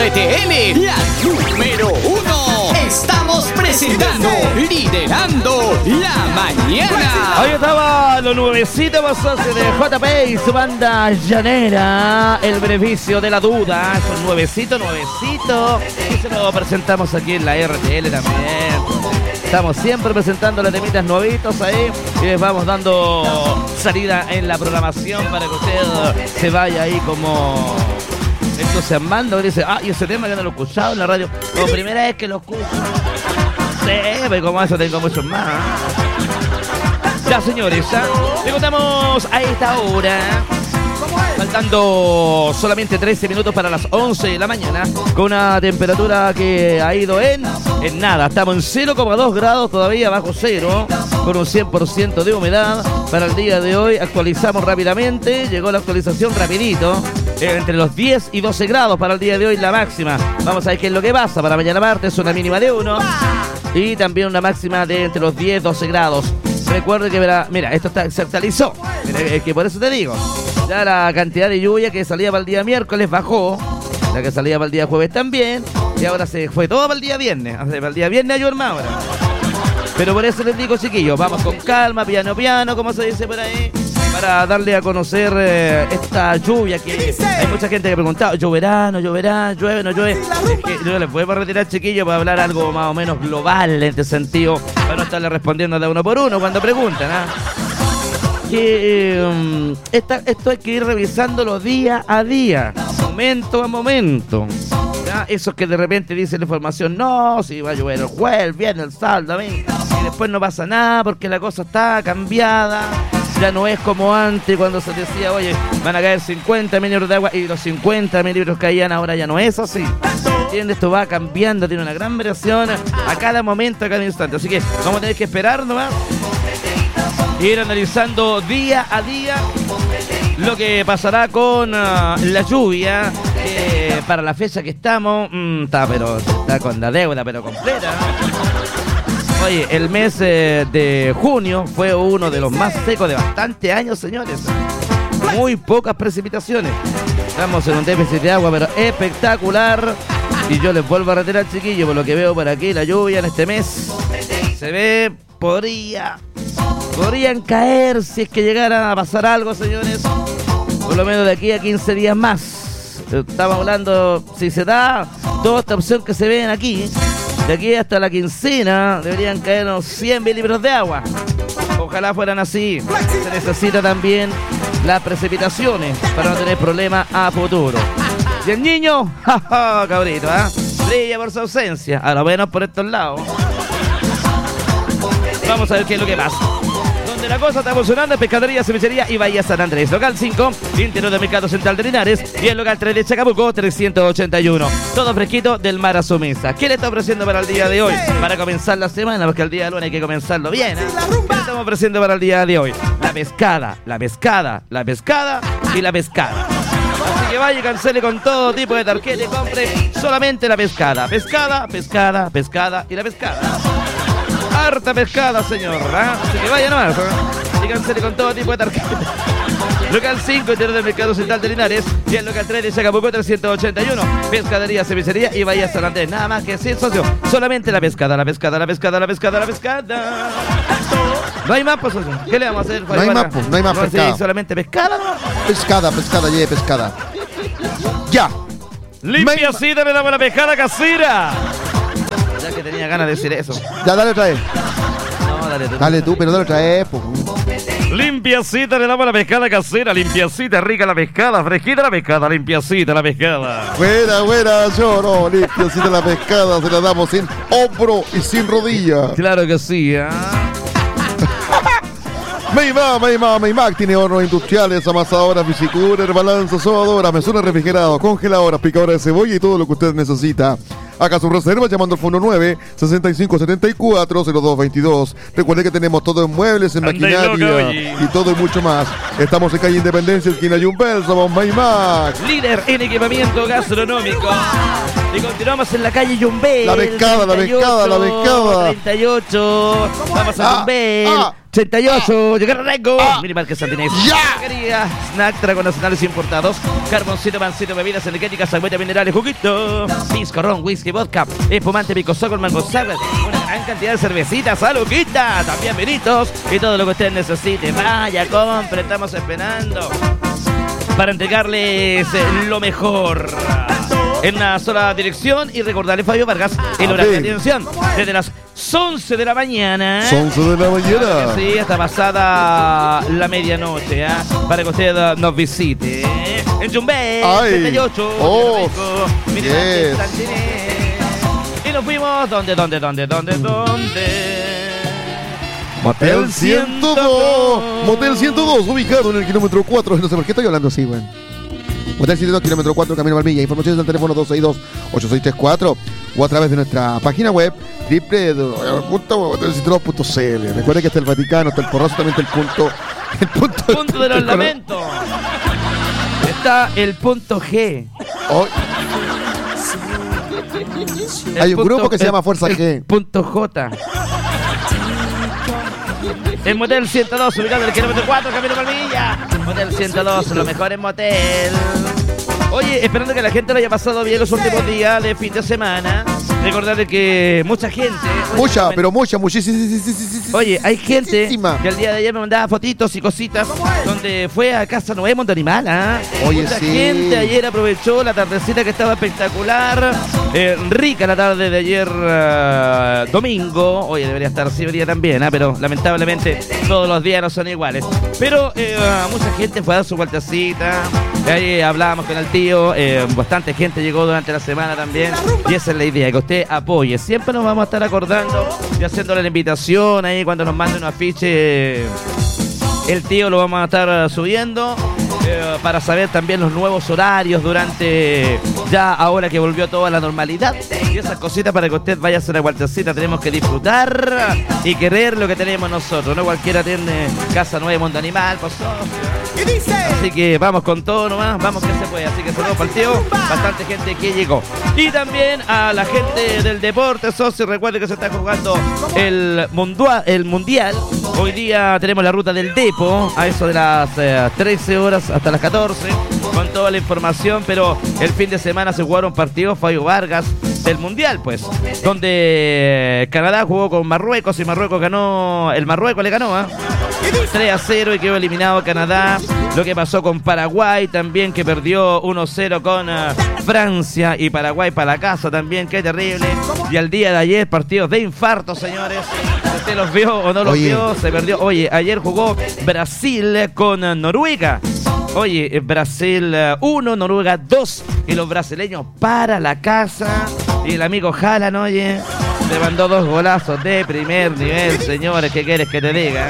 RTL, la número 1. Estamos presentando Liderando la Mañana. Ahí estaba lo nuevecito de JP y su banda llanera. El beneficio de la duda. Es un nuevecito. Y se lo presentamos aquí en la RTL también. Estamos siempre presentando las temitas nuevitos ahí y les vamos dando salida en la programación para que usted se vaya ahí como entusiasmando y dice, y ese tema que no lo he escuchado en la radio, como primera vez que lo escucho. Sí, pero como eso tengo muchos más. Ya, señores, le contamos a esta hora, faltando solamente 13 minutos para las 11 de la mañana, con una temperatura que ha ido en nada. Estamos en 0,2 grados todavía bajo cero, con un 100% de humedad. Para el día de hoy actualizamos rápidamente, llegó la actualización rapidito, entre los 10 y 12 grados para el día de hoy la máxima. Vamos a ver qué es lo que pasa para mañana martes, una mínima de 1 y también una máxima de entre los 10 y 12 grados. Recuerde que, mira, esto se actualizó, es que por eso te digo. Ya la cantidad de lluvia que salía para el día miércoles bajó, la que salía para el día jueves también, y ahora se fue todo para el día viernes. Para el día viernes hay más ahora. Pero por eso les digo, chiquillos, vamos con calma, piano, como se dice por ahí, para darle a conocer esta lluvia que hay mucha gente que ha preguntado, ¿lloverá, no lloverá, llueve, no llueve? Es que yo les puedo retirar, chiquillos, para hablar algo más o menos global en este sentido, para no estarle respondiendo de uno por uno cuando preguntan, que esto hay que ir revisándolo día a día, momento a momento. ¿Ya? Esos que de repente dicen la información, no, si va a llover el jueves, el viernes, el sábado, también, y después no pasa nada porque la cosa está cambiada. Ya no es como antes cuando se decía, oye, van a caer 50 milímetros de agua y los 50 milímetros caían, ahora ya no es así. ¿Entiendes? Esto va cambiando, tiene una gran variación a cada momento, a cada instante. Así que vamos a tener que esperar nomás, ir analizando día a día lo que pasará con la lluvia, para la fecha que estamos, está con la deuda, pero completa. Oye, el mes de junio fue uno de los más secos de bastantes años, señores. Muy pocas precipitaciones. Estamos en un déficit de agua, pero espectacular. Y yo les vuelvo a reiterar, chiquillos, por lo que veo por aquí, la lluvia en este mes se ve, podrían caer si es que llegara a pasar algo, señores. Por lo menos de aquí a 15 días más. Estamos hablando, si se da toda esta opción que se ven aquí, de aquí hasta la quincena deberían caer unos 100 milímetros de agua. Ojalá fueran así. Se necesita también las precipitaciones para no tener problemas a futuro. Y el niño, jaja, cabrito, brilla por su ausencia, a lo menos por estos lados. Vamos a ver qué es lo que pasa. Donde la cosa está funcionando, Pescadería, Cevichería y Bahía San Andrés. Local 5, interior del Mercado Central de Linares. Y el local 3 de Chacabuco, 381. Todo fresquito del mar a su mesa. ¿Qué le está ofreciendo para el día de hoy? Para comenzar la semana, porque el día de lunes hay que comenzarlo bien. ¿Qué le estamos ofreciendo para el día de hoy? La pescada y la pescada. Así que vaya y cancele con todo tipo de tarjeta y compre solamente la pescada. Pescada y la pescada. Harta pescada, señor, así que vaya nomás, y cancele con todo tipo de tarjeta. Local 5, interior del Mercado Central de Linares. Y el local 3 de Chacabuco, 381. Pescadería, Cevichería y Bahía San Andrés. Nada más que así, socio. Solamente la pescada. No hay más, pues, socio. ¿Qué le vamos a hacer? No hay más, pues, no hay más pescada. Sí, solamente pescada, ¿no? Pescada, ya. Limpiacita, le damos la pescada casera. Ya que tenía ganas de decir eso. Ya, dale otra vez. No, dale tú. Dale tú, pero dale otra vez, pues. Limpiacita, le damos la pescada casera. Limpiacita, rica la pescada. Fresquita la pescada, limpiacita la pescada. Buena, yo no. Limpiacita la pescada, se la damos sin hombro y sin rodilla. Claro que sí, Maymac tiene hornos industriales, amasadoras, bicicúter, balanzas, sobadoras, mesones refrigerados, congeladoras, picadoras de cebolla y todo lo que usted necesita. Haga su reserva llamando al fondo 9-6574-0222. Recuerde que tenemos todo en muebles, en maquinaria y todo y mucho más. Estamos en calle Independencia, esquina Yumbel, somos Maymac. Líder en equipamiento gastronómico. Y continuamos en la calle Yumbel. La pescada. 38. Vamos a Yumbel. 38, llegar a Rengo. Minimarket Santinés. Quería Snack, Tragos Nacionales Importados. Carboncito, pancito, bebidas energéticas, agüita, minerales, juguito. Pisco, ron, whisky, vodka. Espumante, pico sour, mango sour. Una gran cantidad de cervecitas, saluquita. También vinitos. Y todo lo que usted necesite. Vaya, compre, estamos esperando para entregarles lo mejor en una sola dirección. Y recordarle, Fabio Vargas, el horario de atención desde las 11 de la mañana. 11 de la mañana. Sí, hasta pasada la medianoche, para que usted nos visite. En Yumbel, 78. Yes. Y nos fuimos, ¿dónde? Motel 102. Motel 102, ubicado en el kilómetro 4. No sé por qué estoy hablando así, güey. Motel 102, kilómetro 4, Camino Valmilla. Informaciones al teléfono 262-8634 o a través de nuestra página web www.motel102.cl. Recuerden que está el Vaticano, está el Porrazo, también está el punto de los lamentos. Está el punto G. Hay un grupo que se llama Fuerza G. Punto J. El Motel 102, ubicado en el kilómetro 4, Camino Palmilla. Motel 102, lo mejor en motel. Oye, esperando que la gente lo haya pasado bien los últimos días de fin de semana. Recordarle que mucha gente... muchísima. Oye, hay gente que el día de ayer me mandaba fotitos y cositas donde fue a Casa Noé Mundo Animal, Oye, mucha gente ayer aprovechó la tardecita que estaba espectacular. Rica la tarde de ayer domingo. Oye, debería estar así hoy día también, pero lamentablemente todos los días no son iguales. Pero mucha gente fue a dar su vueltecita. Ahí hablábamos con el tío. Bastante gente llegó durante la semana también. Y esa es la idea, que usted apoye. Siempre nos vamos a estar acordando y haciéndole la invitación ahí cuando nos mande un afiche. El tío lo vamos a estar subiendo para saber también los nuevos horarios durante ya ahora que volvió toda la normalidad. Y esas cositas para que usted vaya a hacer una vueltecita. Tenemos que disfrutar y querer lo que tenemos nosotros. No cualquiera tiene Casa Nueva Mundo Animal, pues, así que vamos con todo nomás, vamos que se puede. Así que saludos para el tío, bastante gente que llegó. Y también a la gente del deporte, socio. Recuerde que se está jugando el mundial. Hoy día tenemos la ruta del Depo a eso de las 13 horas hasta las 14 con toda la información. Pero el fin de semana se jugaron partidos, Fabio Vargas, del mundial, pues, donde Canadá jugó con Marruecos y Marruecos ganó. El Marruecos le ganó 3-0 y quedó eliminado Canadá. Lo que pasó con Paraguay también, que perdió 1-0 con Francia, y Paraguay para la casa también, qué terrible. Y al día de ayer, partidos de infarto, señores. ¿Usted los vio o no los vio? Se perdió. Oye, ayer jugó Brasil con Noruega. Oye, Brasil 1, Noruega 2. Y los brasileños para la casa. Y el amigo Haaland, oye, le mandó 2 golazos de primer nivel, señores. ¿Qué quieres que te diga?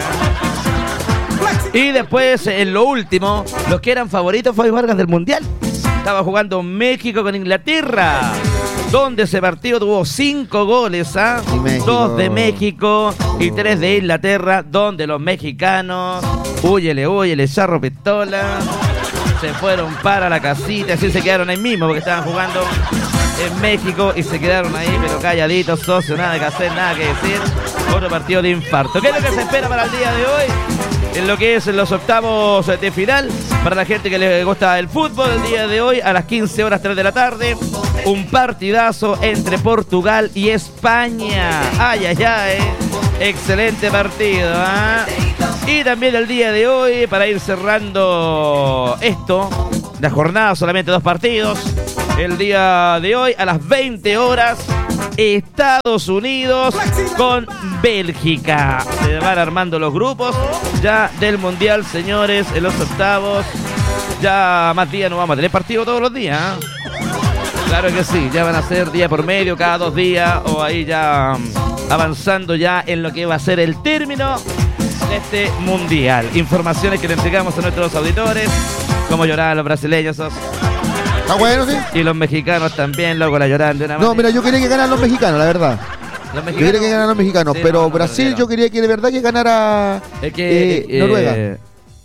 Y después, en lo último, los que eran favoritos Fabio Vargas del Mundial. Estaba jugando México con Inglaterra, donde ese partido tuvo 5 goles, 2 de México y 3 de Inglaterra, donde los mexicanos, huyele, charro pistola, se fueron para la casita. Así se quedaron ahí mismo porque estaban jugando en México y se quedaron ahí, pero calladitos, socio, nada que hacer, nada que decir. Otro partido de infarto. ¿Qué es lo que se espera para el día de hoy? En lo que es los octavos de final, para la gente que le gusta el fútbol, el día de hoy a las 15 horas 3 de la tarde, un partidazo entre Portugal y España. Ay, excelente partido, Y también el día de hoy, para ir cerrando esto, la jornada, solamente 2 partidos. El día de hoy a las 20 horas, Estados Unidos con Bélgica. Se van armando los grupos ya del Mundial, señores, en los octavos. Ya más días no vamos a tener partido todos los días, Claro que sí, ya van a ser día por medio, cada 2 días, o ahí ya avanzando ya en lo que va a ser el término de este Mundial. Informaciones que le entregamos a nuestros auditores, como lloraban los brasileños, Está bueno, sí. Y los mexicanos también, loco, la lloran de una manera. No, mira, yo quería que ganaran los mexicanos, la verdad. Yo quería que ganaran los mexicanos, sí, pero no, Brasil yo quería que de verdad que ganara Noruega.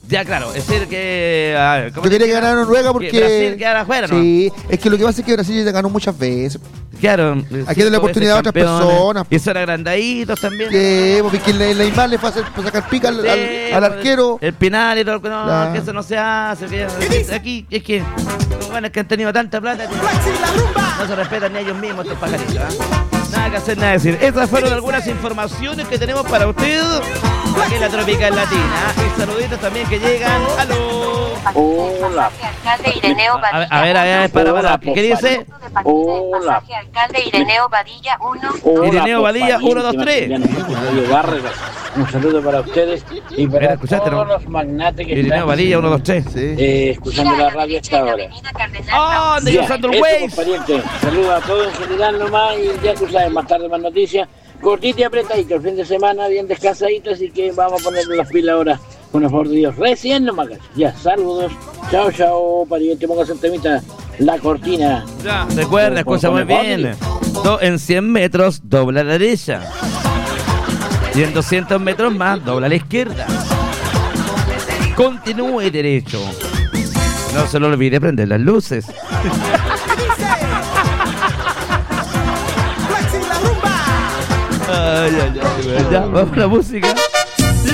Ya, claro, es decir que... Yo quería que ganara Noruega porque... Que Brasil quedara afuera, ¿no? Sí, es que lo que pasa es que Brasil ya ganó muchas veces. Claro. Hay que darle la oportunidad a otras personas. Y son agrandaditos también. Sí, porque el Neymar le fue a sacar pica al arquero. El penal y todo. No, Claro. que eso no se hace. Aquí es que los buenos que han tenido tanta plata que no se respetan ni ellos mismos estos pajaritos. Nada que hacer, nada que decir. Esas fueron algunas informaciones que tenemos para usted aquí en la Tropical Latina. Y saluditos también que llegan. ¡Aló! Hola. Alcalde Ireneo Badilla. A ver, para. Hola, ¿Qué dice? Hola. Alcalde Ireneo Badilla 1. Hola, Ireneo Badilla, 1, 2, 3. Radio Bárcenas. Un saludo para ustedes y para Mira, escuchaste, todos ¿no? los magnates que Ireneo están Badilla, 1, 2, 3. Sí. escuchando la radio hasta ahora. ¡Oh, anda Ya, usando el eso, Waze! pariente. Saludos a todos en general nomás y ya tú sabes, más tarde más noticias. Cortito y apretadito, el fin de semana bien descansadito, así que vamos a ponerle las pilas ahora, con el favor de Dios. Recién nomás, ya, saludos. Chao, chao, pariente, póngase en temita la cortina. Ya, recuerda, escucha muy bien. En 100 metros, dobla a la derecha. Y en 200 metros más, dobla a la izquierda. Continúe derecho. No se le olvide prender las luces. Ay, ay, ay, ya, vamos a la música.